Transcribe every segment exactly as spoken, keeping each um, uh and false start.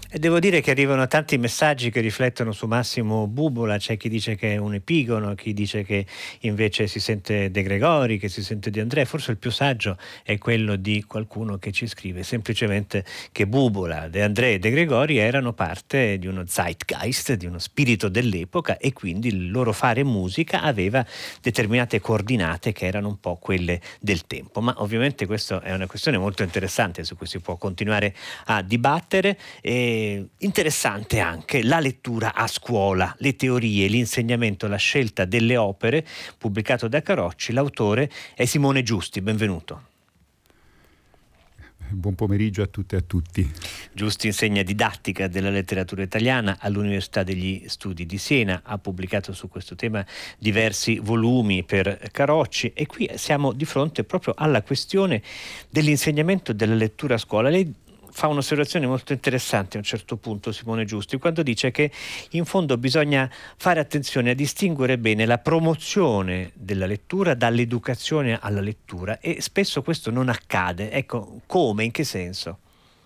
E devo dire che arrivano tanti messaggi che riflettono su Massimo Bubola, c'è chi dice che è un epigono, chi dice che invece si sente De Gregori, che si sente De André. Forse il più saggio è quello di qualcuno che ci scrive semplicemente che Bubola, De André e De Gregori erano parte di uno zeitgeist, di uno spirito dell'epoca, e quindi il loro fare musica aveva determinate coordinate che erano un po' quelle del tempo. Ma ovviamente questa è una questione molto interessante su cui si può continuare a dibattere. E interessante anche la lettura a scuola, le teorie, l'insegnamento, la scelta delle opere, pubblicato da Carocci. L'autore è Simone Giusti, benvenuto. Buon pomeriggio a tutte e a tutti. Giusti insegna didattica della letteratura italiana all'Università degli Studi di Siena, ha pubblicato su questo tema diversi volumi per Carocci, e qui siamo di fronte proprio alla questione dell'insegnamento della lettura a scuola. Lei fa un'osservazione molto interessante a un certo punto, Simone Giusti, quando dice che in fondo bisogna fare attenzione a distinguere bene la promozione della lettura dall'educazione alla lettura, e spesso questo non accade. Ecco, come? In che senso?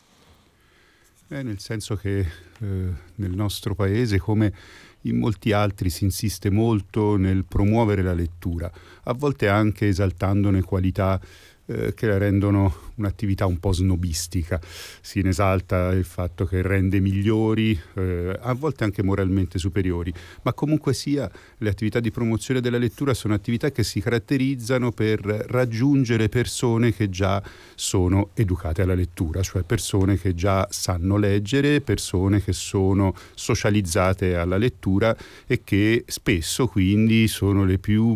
Eh, nel senso che eh, nel nostro paese, come in molti altri, si insiste molto nel promuovere la lettura, a volte anche esaltandone qualità eh, che la rendono un'attività un po' snobistica. Si esalta il fatto che rende migliori, eh, a volte anche moralmente superiori, ma comunque sia le attività di promozione della lettura sono attività che si caratterizzano per raggiungere persone che già sono educate alla lettura, cioè persone che già sanno leggere, persone che sono socializzate alla lettura e che spesso quindi sono le più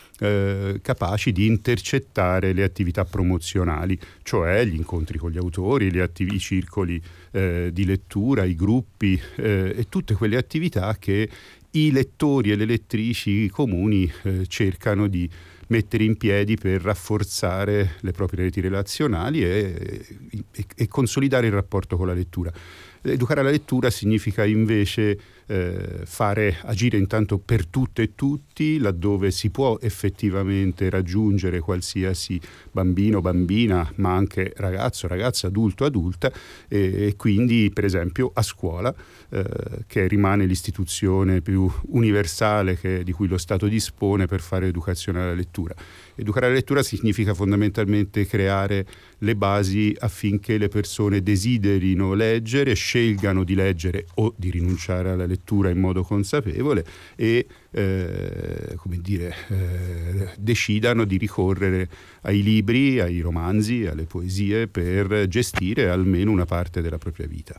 Eh, capaci di intercettare le attività promozionali, cioè gli incontri con gli autori, gli attivi, i circoli eh, di lettura, i gruppi eh, e tutte quelle attività che i lettori e le lettrici comuni eh, cercano di mettere in piedi per rafforzare le proprie reti relazionali e, e, e consolidare il rapporto con la lettura. Educare alla lettura significa invece eh, fare agire intanto per tutte e tutti, laddove si può effettivamente raggiungere qualsiasi bambino, bambina, ma anche ragazzo, ragazza, adulto, adulta, e, e quindi per esempio a scuola, eh, che rimane l'istituzione più universale che, di cui lo Stato dispone per fare educazione alla lettura. Educare alla lettura significa fondamentalmente creare le basi affinché le persone desiderino leggere, scelgano di leggere o di rinunciare alla lettura in modo consapevole e eh, come dire, eh, decidano di ricorrere ai libri, ai romanzi, alle poesie per gestire almeno una parte della propria vita.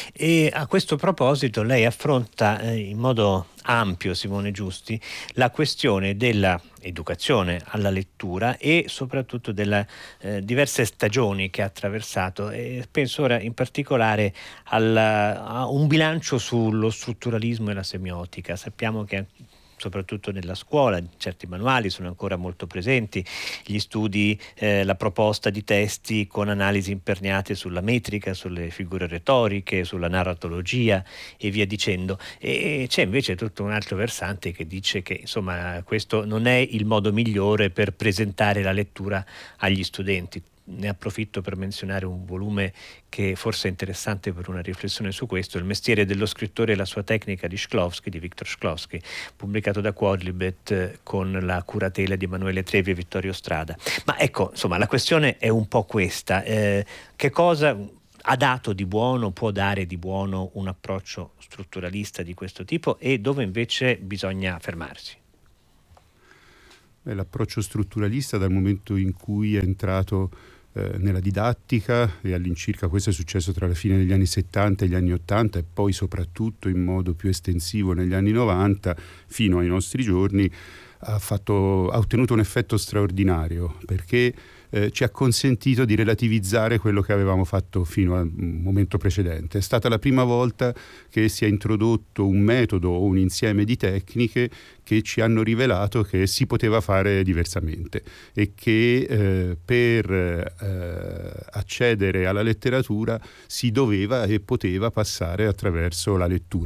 E a questo proposito lei affronta eh, in modo ampio, Simone Giusti, la questione della educazione alla lettura e soprattutto delle eh, diverse stagioni che ha attraversato, e penso ora in particolare al, a un bilancio sullo strutturalismo e la semiotica. Sappiamo che soprattutto nella scuola certi manuali sono ancora molto presenti, gli studi, eh, la proposta di testi con analisi imperniate sulla metrica, sulle figure retoriche, sulla narratologia e via dicendo. E c'è invece tutto un altro versante che dice che insomma questo non è il modo migliore per presentare la lettura agli studenti. Ne approfitto per menzionare un volume che forse è interessante per una riflessione su questo, Il mestiere dello scrittore e la sua tecnica di Shklovsky, di Viktor Shklovsky, pubblicato da Quodlibet con la curatela di Emanuele Trevi e Vittorio Strada. Ma ecco, insomma, la questione è un po' questa. Eh, che cosa ha dato di buono, può dare di buono un approccio strutturalista di questo tipo, e dove invece bisogna fermarsi? Beh, l'approccio strutturalista, dal momento in cui è entrato eh, nella didattica, e all'incirca questo è successo tra la fine degli anni settanta e gli anni ottanta, e poi soprattutto in modo più estensivo negli anni novanta fino ai nostri giorni, ha, fatto, ha ottenuto un effetto straordinario, perché Eh, ci ha consentito di relativizzare quello che avevamo fatto fino al momento precedente. È stata la prima volta che si è introdotto un metodo o un insieme di tecniche che ci hanno rivelato che si poteva fare diversamente e che eh, per eh, accedere alla letteratura si doveva e poteva passare attraverso la lettura.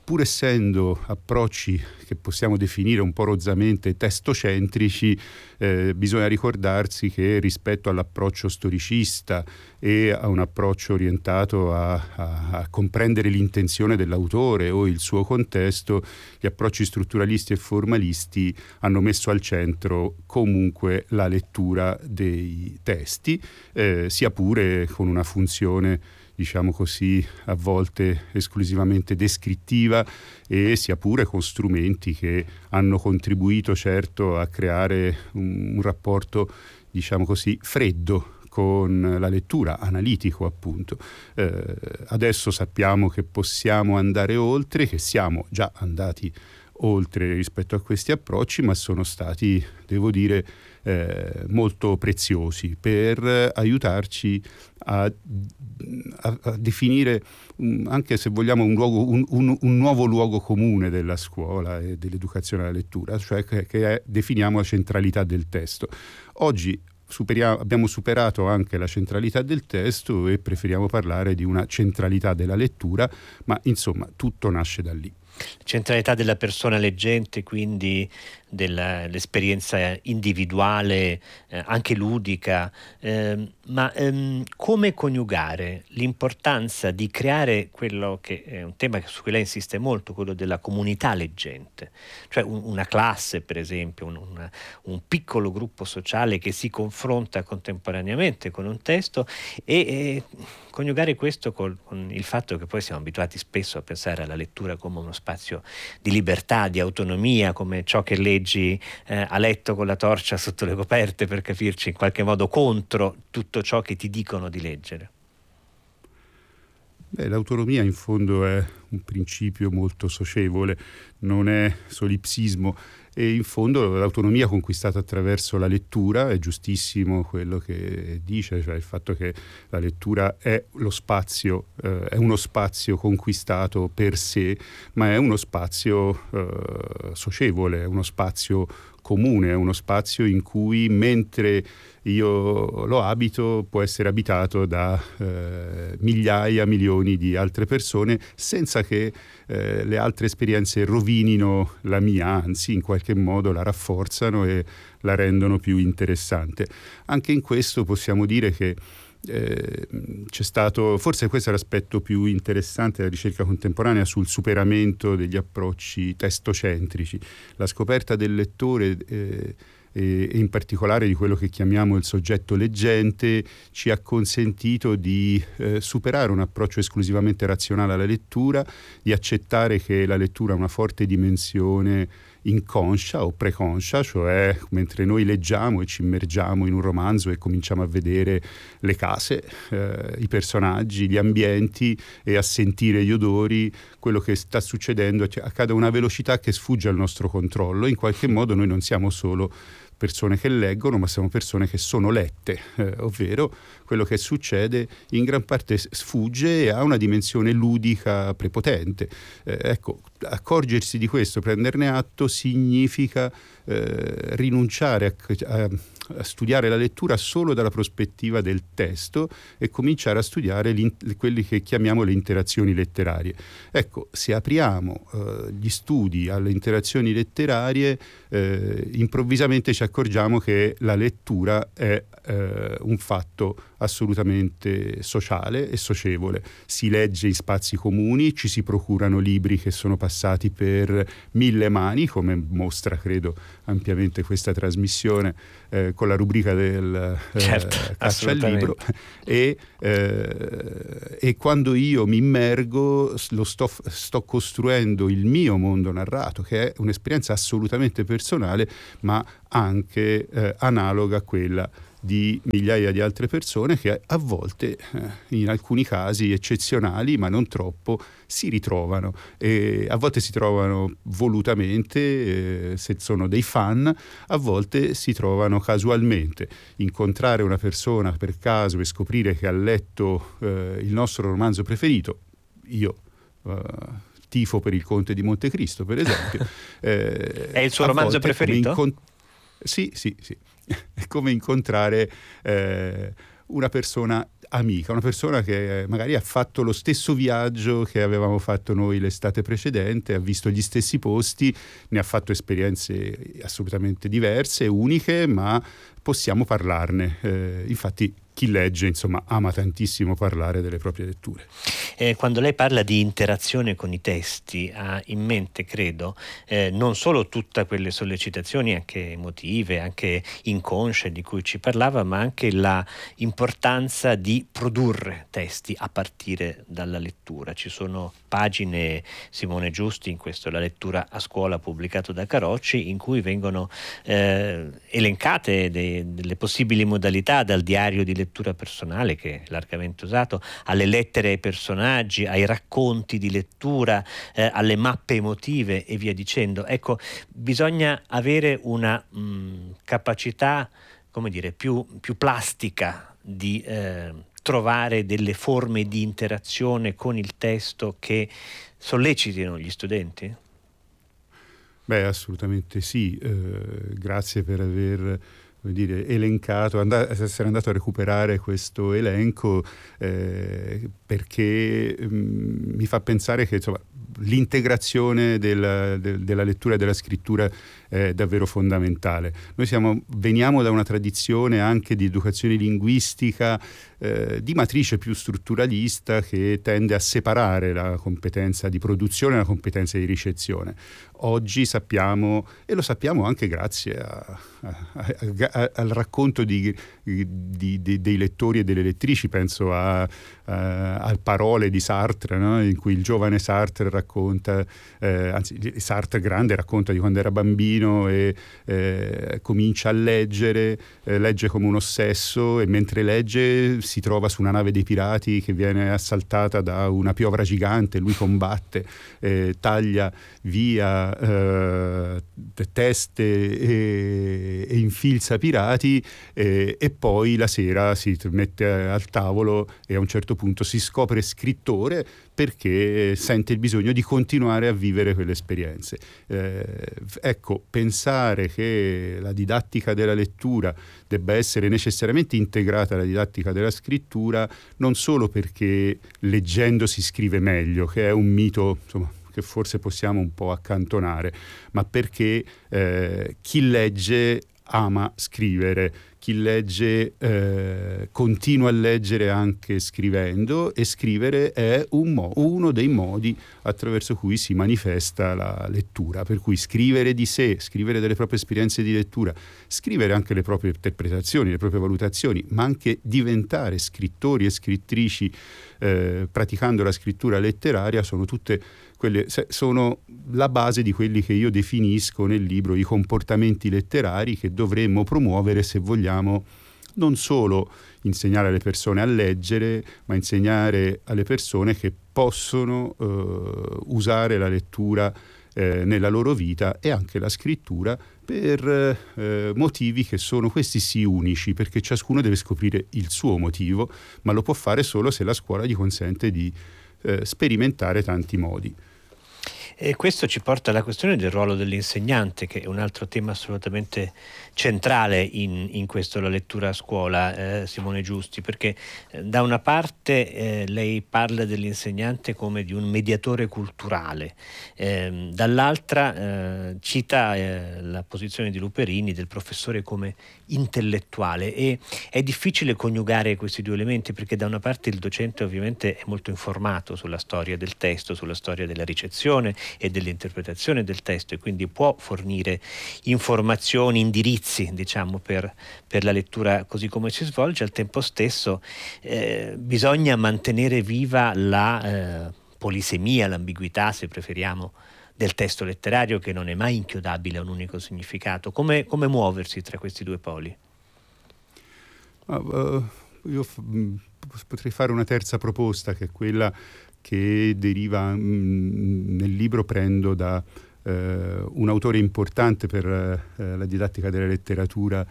pur essendo approcci che possiamo definire un po' rozzamente testocentrici, eh, bisogna ricordarsi che rispetto all'approccio storicista e a un approccio orientato a, a, a comprendere l'intenzione dell'autore o il suo contesto, gli approcci strutturalisti e formalisti hanno messo al centro comunque la lettura dei testi, eh, sia pure con una funzione, diciamo così, a volte esclusivamente descrittiva, e sia pure con strumenti che hanno contribuito certo a creare un, un rapporto, diciamo così, freddo con la lettura, analitico appunto. Eh, adesso sappiamo che possiamo andare oltre, che siamo già andati oltre rispetto a questi approcci, ma sono stati, devo dire, eh, molto preziosi per aiutarci a, a, a definire, um, anche se vogliamo, un, luogo, un, un, un nuovo luogo comune della scuola e dell'educazione alla lettura, cioè che, che è, definiamo la centralità del testo. Oggi superiamo, abbiamo superato anche la centralità del testo e preferiamo parlare di una centralità della lettura, ma insomma tutto nasce da lì. Centralità della persona leggente, quindi dell'esperienza individuale, eh, anche ludica, eh, ma ehm, come coniugare l'importanza di creare quello che è un tema su cui lei insiste molto, quello della comunità leggente, cioè un, una classe per esempio, un, una, un piccolo gruppo sociale che si confronta contemporaneamente con un testo, e, e coniugare questo col, con il fatto che poi siamo abituati spesso a pensare alla lettura come uno spazio di libertà, di autonomia, come ciò che leggi eh, a letto con la torcia sotto le coperte, per capirci, in qualche modo contro tutto ciò che ti dicono di leggere. Beh, l'autonomia in fondo è un principio molto socievole, non è solipsismo, e in fondo l'autonomia conquistata attraverso la lettura, è giustissimo quello che dice, cioè il fatto che la lettura è lo spazio, eh, è uno spazio conquistato per sé, ma è uno spazio eh, socievole, è uno spazio comune, è uno spazio in cui, mentre io lo abito, può essere abitato da eh, migliaia, milioni di altre persone, senza che eh, le altre esperienze rovinino la mia, anzi in qualche modo la rafforzano e la rendono più interessante. Anche in questo possiamo dire che Eh, c'è stato, forse questo è l'aspetto più interessante della ricerca contemporanea sul superamento degli approcci testocentrici, la scoperta del lettore eh, e in particolare di quello che chiamiamo il soggetto leggente ci ha consentito di eh, superare un approccio esclusivamente razionale alla lettura, di accettare che la lettura ha una forte dimensione inconscia o preconscia, cioè mentre noi leggiamo e ci immergiamo in un romanzo e cominciamo a vedere le case, eh, i personaggi, gli ambienti e a sentire gli odori, quello che sta succedendo accade a una velocità che sfugge al nostro controllo. In qualche modo noi non siamo solo persone che leggono, ma siamo persone che sono lette, eh, ovvero quello che succede in gran parte sfugge e ha una dimensione ludica prepotente. Eh, ecco, accorgersi di questo, prenderne atto, significa eh, rinunciare a, a, a studiare la lettura solo dalla prospettiva del testo e cominciare a studiare quelli che chiamiamo le interazioni letterarie. Ecco, se apriamo eh, gli studi alle interazioni letterarie, eh, improvvisamente ci accorgiamo che la lettura è eh, un fatto assolutamente sociale e socievole. Si legge in spazi comuni, ci si procurano libri che sono passati per mille mani, come mostra credo ampiamente questa trasmissione eh, con la rubrica del eh, certo, caccia al libro, e, eh, e quando io mi immergo lo sto, sto costruendo il mio mondo narrato, che è un'esperienza assolutamente personale ma anche eh, analoga a quella di migliaia di altre persone che a volte, eh, in alcuni casi eccezionali, ma non troppo, si ritrovano. E a volte si trovano volutamente, eh, se sono dei fan, a volte si trovano casualmente. Incontrare una persona per caso e scoprire che ha letto eh, il nostro romanzo preferito, io eh, tifo per Il Conte di Montecristo, per esempio. Eh, è il suo romanzo preferito? Incont- sì, sì, sì. È come incontrare eh, una persona amica, una persona che magari ha fatto lo stesso viaggio che avevamo fatto noi l'estate precedente, ha visto gli stessi posti, ne ha fatto esperienze assolutamente diverse, uniche, ma possiamo parlarne. Eh, infatti chi legge, insomma, ama tantissimo parlare delle proprie letture. Eh, quando lei parla di interazione con i testi, ha in mente, credo, eh, non solo tutte quelle sollecitazioni anche emotive, anche inconsce di cui ci parlava, ma anche la importanza di produrre testi a partire dalla lettura. Ci sono pagine, Simone Giusti, in questo La lettura a scuola, pubblicato da Carocci, in cui vengono eh, elencate de- delle possibili modalità, dal diario di lettura personale, che è largamente usato, alle lettere ai personaggi, ai racconti di lettura, eh, alle mappe emotive e via dicendo. Ecco, bisogna avere una mh, capacità, come dire, più, più plastica di eh, trovare delle forme di interazione con il testo che sollecitino gli studenti? Beh, assolutamente sì. Eh, grazie per aver, come dire, elencato, and- essere andato a recuperare questo elenco, eh, perché mh, mi fa pensare che, insomma, l'integrazione della, de- della lettura e della scrittura è davvero fondamentale. Noi siamo, veniamo da una tradizione anche di educazione linguistica eh, di matrice più strutturalista, che tende a separare la competenza di produzione dalla competenza di ricezione. Oggi sappiamo, e lo sappiamo anche grazie a, a, a, a, al racconto di, di, di, dei lettori e delle lettrici, penso a, a, a Parole di Sartre, no? In cui il giovane Sartre racconta, eh, anzi Sartre grande racconta di quando era bambino e eh, comincia a leggere, eh, legge come un ossesso, e mentre legge si trova su una nave dei pirati che viene assaltata da una piovra gigante, lui combatte, eh, taglia via Uh, teste e, e infilza pirati, e, e poi la sera si mette al tavolo e a un certo punto si scopre scrittore, perché sente il bisogno di continuare a vivere quelle esperienze. Eh, ecco, pensare che la didattica della lettura debba essere necessariamente integrata alla didattica della scrittura, non solo perché leggendo si scrive meglio, che è un mito, insomma, che forse possiamo un po' accantonare, ma perché eh, chi legge ama scrivere, chi legge eh, continua a leggere anche scrivendo, e scrivere è un mo- uno dei modi attraverso cui si manifesta la lettura, per cui scrivere di sé, scrivere delle proprie esperienze di lettura, scrivere anche le proprie interpretazioni, le proprie valutazioni, ma anche diventare scrittori e scrittrici eh, praticando la scrittura letteraria, sono tutte quelle, sono la base di quelli che io definisco nel libro i comportamenti letterari che dovremmo promuovere se vogliamo non solo insegnare alle persone a leggere, ma insegnare alle persone che possono eh, usare la lettura eh, nella loro vita, e anche la scrittura, per eh, motivi che sono questi sì unici, perché ciascuno deve scoprire il suo motivo, ma lo può fare solo se la scuola gli consente di eh, sperimentare tanti modi. E questo ci porta alla questione del ruolo dell'insegnante, che è un altro tema assolutamente centrale in, in questo La lettura a scuola, eh, Simone Giusti, perché eh, da una parte eh, lei parla dell'insegnante come di un mediatore culturale, eh, dall'altra eh, cita eh, la posizione di Luperini del professore come intellettuale, e è difficile coniugare questi due elementi, perché da una parte il docente ovviamente è molto informato sulla storia del testo, sulla storia della ricezione e dell'interpretazione del testo, e quindi può fornire informazioni, indirizzi, diciamo, per, per la lettura così come si svolge. Al tempo stesso eh, bisogna mantenere viva la eh, polisemia, l'ambiguità, se preferiamo, del testo letterario, che non è mai inchiodabile a un unico significato. Come, come muoversi tra questi due poli? Uh, uh, io f- potrei fare una terza proposta, che è quella che deriva mh, nel libro, prendo da uh, un autore importante per uh, la didattica della letteratura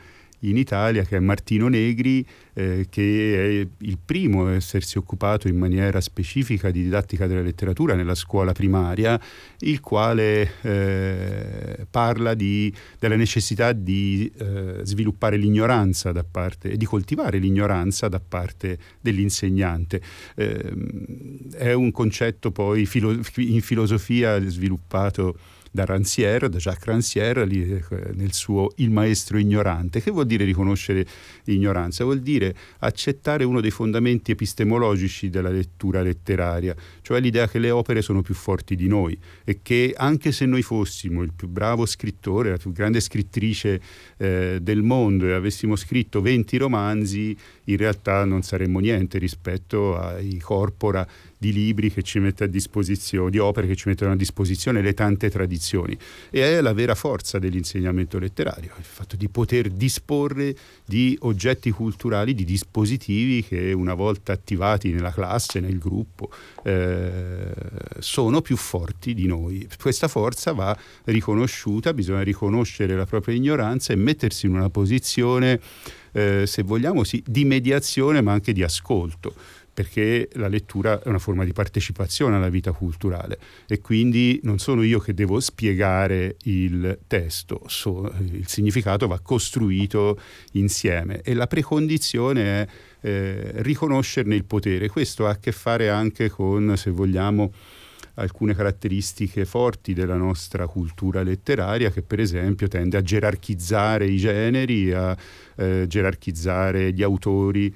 in Italia, che è Martino Negri, eh, che è il primo a essersi occupato in maniera specifica di didattica della letteratura nella scuola primaria, il quale eh, parla di, della necessità di eh, sviluppare l'ignoranza da parte, di coltivare l'ignoranza da parte dell'insegnante. Eh, è un concetto poi filo, in filosofia sviluppato da Rancière, da Jacques Rancière, lì, nel suo Il maestro ignorante. Che vuol dire riconoscere l'ignoranza? Vuol dire accettare uno dei fondamenti epistemologici della lettura letteraria, cioè l'idea che le opere sono più forti di noi e che anche se noi fossimo il più bravo scrittore, la più grande scrittrice eh, del mondo e avessimo scritto venti romanzi, in realtà non saremmo niente rispetto ai corpora di libri che ci mette a disposizione, di opere che ci mettono a disposizione le tante tradizioni. E è la vera forza dell'insegnamento letterario, il fatto di poter disporre di oggetti culturali, di dispositivi che una volta attivati nella classe, nel gruppo, eh, sono più forti di noi. Questa forza va riconosciuta, bisogna riconoscere la propria ignoranza e mettersi in una posizione, eh, se vogliamo, sì, di mediazione ma anche di ascolto, perché la lettura è una forma di partecipazione alla vita culturale e quindi non sono io che devo spiegare il testo, so, il significato va costruito insieme e la precondizione è eh, riconoscerne il potere. Questo ha a che fare anche con, se vogliamo, alcune caratteristiche forti della nostra cultura letteraria, che per esempio tende a gerarchizzare i generi, a eh, gerarchizzare gli autori,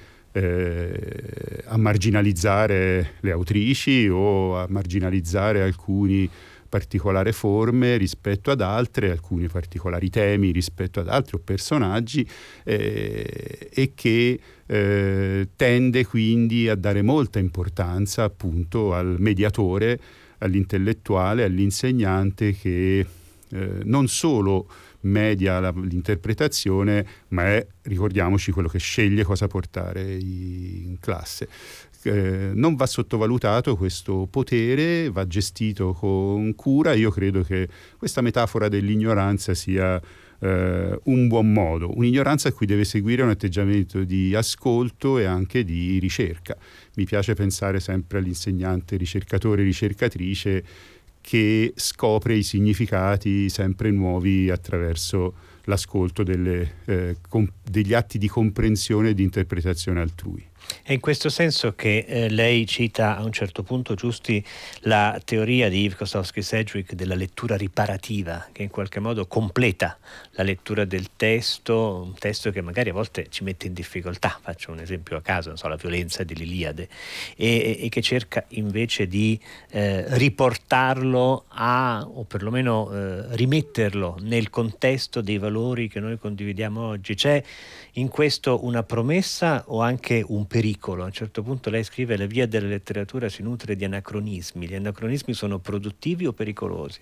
Eh, a marginalizzare le autrici o a marginalizzare alcune particolari forme rispetto ad altre, alcuni particolari temi rispetto ad altri o personaggi, eh, e che eh, tende quindi a dare molta importanza appunto al mediatore, all'intellettuale, all'insegnante che eh, non solo media la, l'interpretazione, ma è, ricordiamoci, quello che sceglie cosa portare in classe. Eh, non va sottovalutato questo potere, va gestito con cura. Io credo che questa metafora dell'ignoranza sia eh, un buon modo, un'ignoranza a cui deve seguire un atteggiamento di ascolto e anche di ricerca. Mi piace pensare sempre all'insegnante ricercatore, ricercatrice, che scopre i significati sempre nuovi attraverso l'ascolto delle, eh, com- degli atti di comprensione e di interpretazione altrui. È in questo senso che eh, lei cita a un certo punto, Giusti, la teoria di Yves Kostovsky-Sedgwick della lettura riparativa, che in qualche modo completa la lettura del testo, un testo che magari a volte ci mette in difficoltà. Faccio un esempio a caso, non so, la violenza dell'Iliade, e, e che cerca invece di eh, riportarlo a, o perlomeno eh, rimetterlo nel contesto dei valori che noi condividiamo oggi. C'è in questo una promessa o anche un pericolo? A un certo punto lei scrive: la via della letteratura si nutre di anacronismi. Gli anacronismi sono produttivi o pericolosi?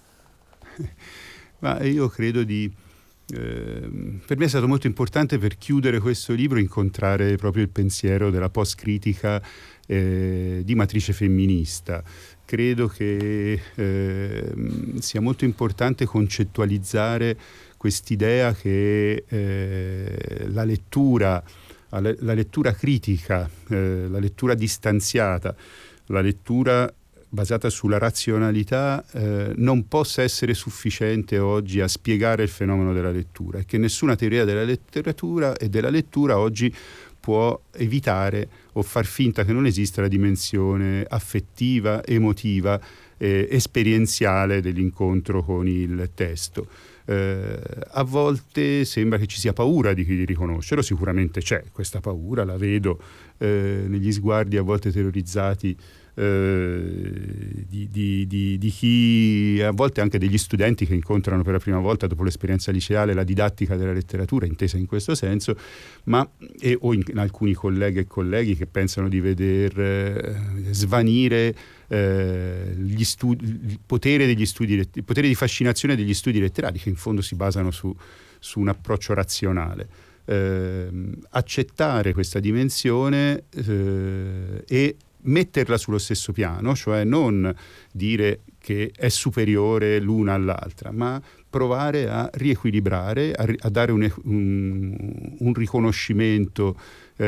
Ma io credo di... Eh, per me è stato molto importante, per chiudere questo libro, incontrare proprio il pensiero della post-critica eh, di matrice femminista. Credo che eh, sia molto importante concettualizzare quest'idea che eh, la lettura, la lettura critica, eh, la lettura distanziata, la lettura basata sulla razionalità eh, non possa essere sufficiente oggi a spiegare il fenomeno della lettura, e che nessuna teoria della letteratura e della lettura oggi può evitare o far finta che non esista la dimensione affettiva, emotiva, eh, esperienziale dell'incontro con il testo. Eh, a volte sembra che ci sia paura di, di riconoscerlo, sicuramente c'è questa paura, la vedo eh, negli sguardi a volte terrorizzati eh, di, di, di, di chi, a volte anche degli studenti che incontrano per la prima volta dopo l'esperienza liceale la didattica della letteratura, intesa in questo senso, ma e, o in, in alcuni colleghe e colleghi che pensano di veder eh, svanire Eh, gli studi, il potere degli studi, il potere di fascinazione degli studi letterari, che in fondo si basano su, su un approccio razionale. Eh, accettare questa dimensione eh, e metterla sullo stesso piano, cioè non dire che è superiore l'una all'altra, ma provare a riequilibrare, a, a dare un, un, un riconoscimento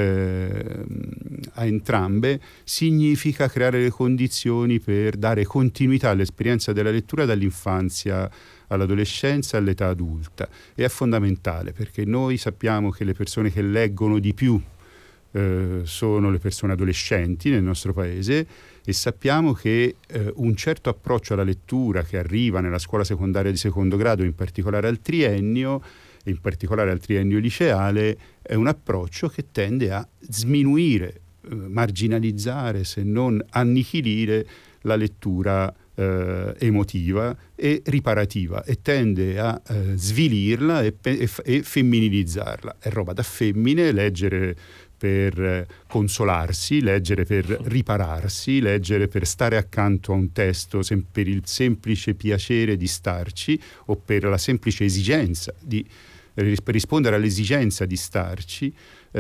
eh, a entrambe, significa creare le condizioni per dare continuità all'esperienza della lettura dall'infanzia all'adolescenza, all'età adulta. E è fondamentale, perché noi sappiamo che le persone che leggono di più eh, sono le persone adolescenti nel nostro paese, e sappiamo che eh, un certo approccio alla lettura che arriva nella scuola secondaria di secondo grado, in particolare al triennio, e in particolare al triennio liceale, è un approccio che tende a sminuire, eh, marginalizzare, se non annichilire la lettura eh, emotiva e riparativa, e tende a eh, svilirla e, e, e femminilizzarla. È roba da femmine leggere per consolarsi, leggere per ripararsi, leggere per stare accanto a un testo sem- per il semplice piacere di starci, o per la semplice esigenza di per rispondere all'esigenza di starci.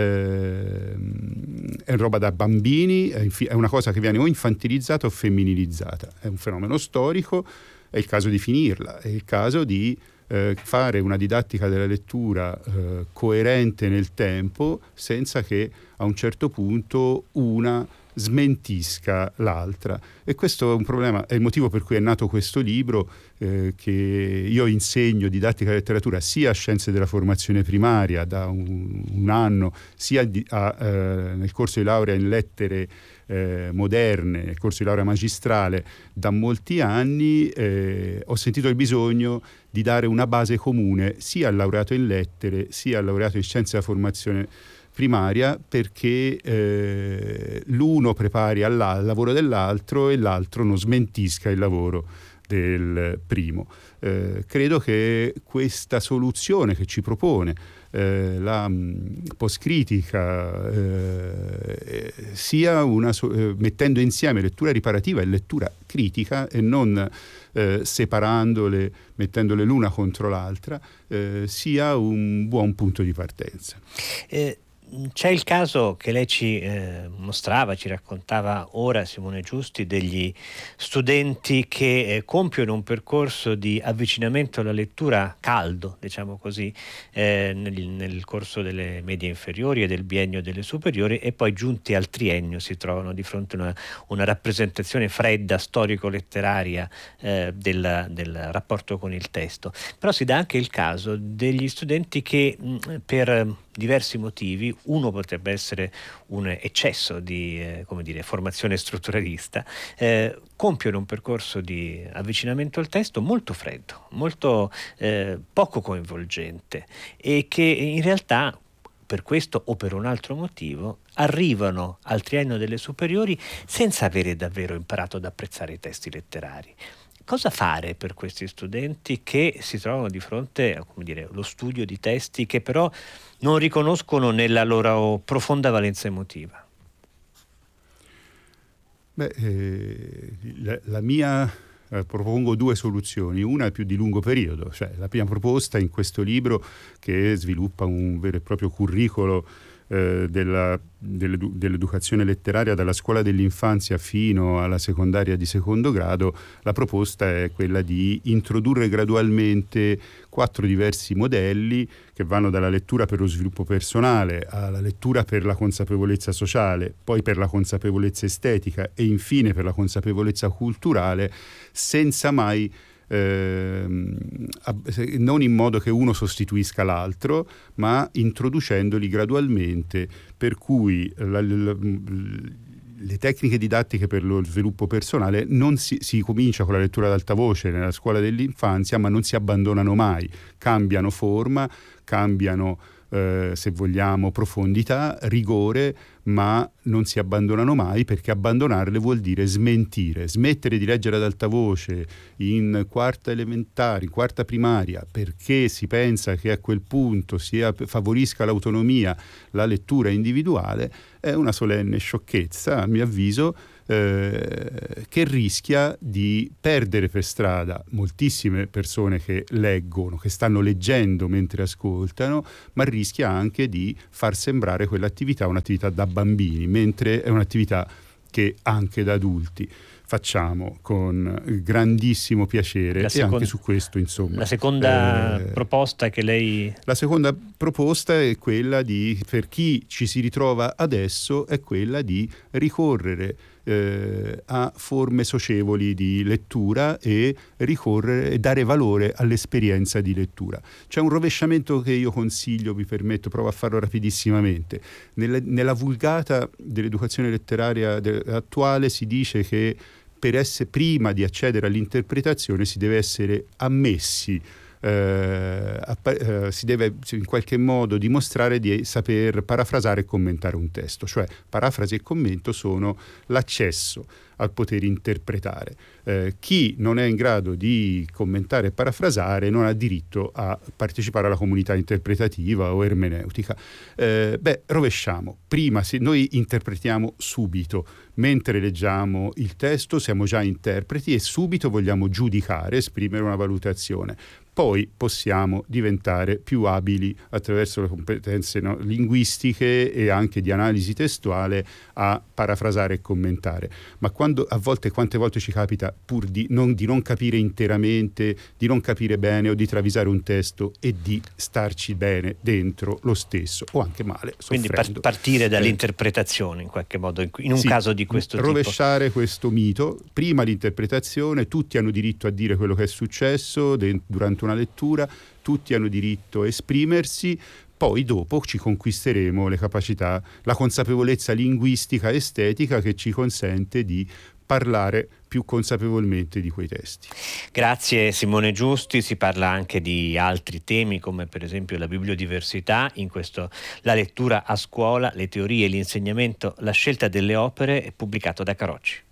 Eh, è roba da bambini, è, infi- è una cosa che viene o infantilizzata o femminilizzata. È un fenomeno storico, è il caso di finirla, è il caso di Eh, fare una didattica della lettura eh, coerente nel tempo, senza che a un certo punto una smentisca l'altra. E questo è un problema, è il motivo per cui è nato questo libro, eh, che io insegno didattica della letteratura sia a scienze della formazione primaria da un, un anno, sia di, a, eh, nel corso di laurea in lettere Eh, moderne, nel corso di laurea magistrale da molti anni. Eh, ho sentito il bisogno di dare una base comune sia al laureato in lettere sia al laureato in scienze della formazione primaria, perché eh, l'uno prepari al lavoro dell'altro e l'altro non smentisca il lavoro del primo. Eh, credo che questa soluzione che ci propone eh, la mh, postcritica eh, sia una so- eh, mettendo insieme lettura riparativa e lettura critica, e non eh, separandole, mettendole l'una contro l'altra, eh, sia un buon punto di partenza. Eh, C'è il caso che lei ci eh, mostrava, ci raccontava ora, Simone Giusti, degli studenti che eh, compiono un percorso di avvicinamento alla lettura caldo, diciamo così, eh, nel, nel corso delle medie inferiori e del biennio delle superiori, e poi giunti al triennio si trovano di fronte a una, una rappresentazione fredda, storico-letteraria eh, del, del rapporto con il testo. Però si dà anche il caso degli studenti che mh, per diversi motivi, uno potrebbe essere un eccesso di eh, come dire, formazione strutturalista, eh, compiono un percorso di avvicinamento al testo molto freddo, molto eh, poco coinvolgente, e che in realtà per questo o per un altro motivo arrivano al triennio delle superiori senza avere davvero imparato ad apprezzare i testi letterari. Cosa fare per questi studenti che si trovano di fronte a, come dire, lo studio di testi che però non riconoscono nella loro profonda valenza emotiva? Beh, eh, la, la mia eh, propongo due soluzioni. Una è più di lungo periodo, cioè la prima proposta in questo libro, che sviluppa un vero e proprio curriculum eh, della, dell'edu- dell'educazione letteraria dalla scuola dell'infanzia fino alla secondaria di secondo grado. La proposta è quella di introdurre gradualmente quattro diversi modelli che vanno dalla lettura per lo sviluppo personale alla lettura per la consapevolezza sociale, poi per la consapevolezza estetica e infine per la consapevolezza culturale, senza mai eh, non in modo che uno sostituisca l'altro, ma introducendoli gradualmente, per cui la, la, le tecniche didattiche per lo sviluppo personale non si, si comincia con la lettura ad alta voce nella scuola dell'infanzia, ma non si abbandonano mai, cambiano forma, cambiano eh, se vogliamo profondità, rigore, ma non si abbandonano mai, perché abbandonarle vuol dire smentire, smettere di leggere ad alta voce in quarta elementare, in quarta primaria, perché si pensa che a quel punto sia, favorisca l'autonomia, la lettura individuale, è una solenne sciocchezza, a mio avviso, eh, che rischia di perdere per strada moltissime persone che leggono, che stanno leggendo mentre ascoltano, ma rischia anche di far sembrare quell'attività un'attività da bambini, mentre è un'attività che anche da adulti facciamo con grandissimo piacere la seconda, e anche su questo, insomma. La seconda eh, proposta che lei... La seconda proposta è quella di, per chi ci si ritrova adesso, è quella di ricorrere eh, a forme socievoli di lettura e ricorrere e dare valore all'esperienza di lettura. C'è un rovesciamento che io consiglio, vi permetto, provo a farlo rapidissimamente. Nella, nella vulgata dell'educazione letteraria de, attuale si dice che per essere, prima di accedere all'interpretazione si deve essere ammessi, eh, appa- eh, si deve in qualche modo dimostrare di saper parafrasare e commentare un testo, cioè parafrasi e commento sono l'accesso al poter interpretare. Eh, chi non è in grado di commentare e parafrasare non ha diritto a partecipare alla comunità interpretativa o ermeneutica. Eh, beh, rovesciamo. Prima se noi interpretiamo subito, mentre leggiamo il testo siamo già interpreti e subito vogliamo giudicare, esprimere una valutazione. Poi possiamo diventare più abili attraverso le competenze, no, linguistiche e anche di analisi testuale a parafrasare e commentare. Ma quando a volte, quante volte ci capita pur di non, di non capire interamente, di non capire bene o di travisare un testo e di starci bene dentro lo stesso o anche male, quindi soffrendo. par- partire dall'interpretazione in qualche modo, in un sì, caso di questo rovesciare tipo. questo mito. Prima l'interpretazione, tutti hanno diritto a dire quello che è successo de- durante una lettura, tutti hanno diritto a esprimersi, poi dopo ci conquisteremo le capacità, la consapevolezza linguistica e estetica che ci consente di parlare più consapevolmente di quei testi. Grazie Simone Giusti. Si parla anche di altri temi come per esempio la bibliodiversità, in questo La lettura a scuola, le teorie e l'insegnamento, la scelta delle opere, è pubblicato da Carocci.